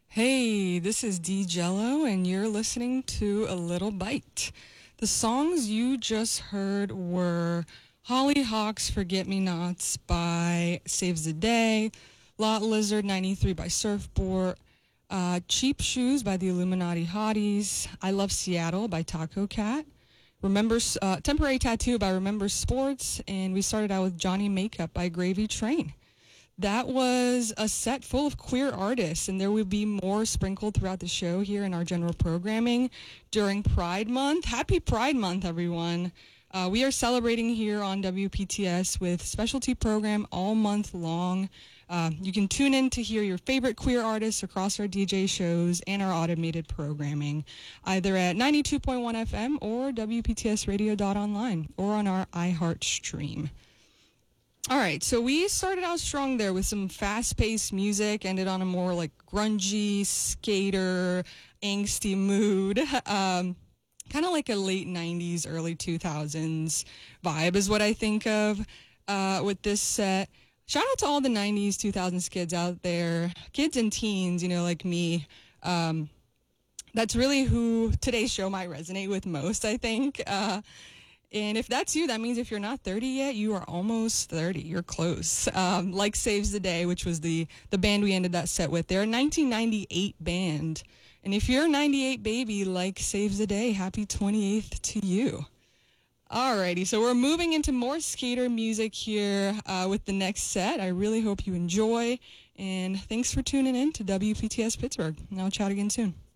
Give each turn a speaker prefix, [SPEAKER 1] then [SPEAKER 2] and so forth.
[SPEAKER 1] Hey, this is D Jello, and you're listening to A Little Bite. The songs you just heard were Hollyhocks Forget Me Nots by Saves the Day, Lot Lizard 93 by Surfboard, Cheap Shoes by the Illuminati Hotties, I Love Seattle by Taco Cat, Temporary Tattoo by Remember Sports, and we started out with Johnny Makeup by Gravy Train. That was a set full of queer artists, and there will be more sprinkled throughout the show here in our general programming during Pride Month. Happy Pride Month, everyone. We are celebrating here on WPTS with specialty program all month long. You can tune in to hear your favorite queer artists across our DJ shows and our automated programming, either at 92.1 FM or WPTSradio.online or on our iHeart stream. All right, so we started out strong there with some fast-paced music, ended on a more like grungy, skater, angsty mood. Kind of like a late 90s, early 2000s vibe is what I think of with this set. Shout out to all the 90s, 2000s kids out there, kids and teens, like me. That's really who today's show might resonate with most, I think. And if that's you, that means if you're not 30 yet, you are almost 30. You're close. Like Saves the Day, which was the band we ended that set with. They're a 1998 band. And if you're a 98 baby, like Saves the Day, happy 28th to you. Alrighty, so we're moving into more skater music here with the next set. I really hope you enjoy. And thanks for tuning in to WPTS Pittsburgh. And I'll chat again soon.